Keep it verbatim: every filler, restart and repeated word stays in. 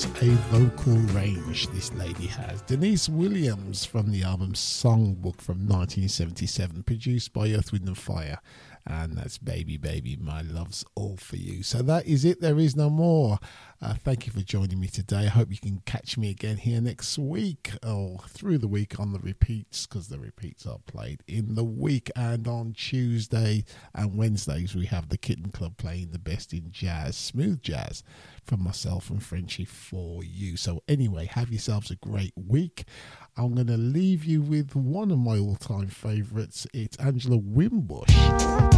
a vocal range this lady has. Denise Williams from the album Songbook from nineteen seventy-seven, produced by Earth, Wind and Fire. And that's Baby Baby, My Love's All For You. So that is it. There is no more. Uh, thank you for joining me today. I hope you can catch me again here next week or through the week on the repeats, because the repeats are played in the week. And on Tuesday and Wednesdays, we have the Kitten Club playing the best in jazz, smooth jazz, from myself and Frenchie for you. So anyway, have yourselves a great week. I'm going to leave you with one of my all-time favourites. It's Angela Wimbush.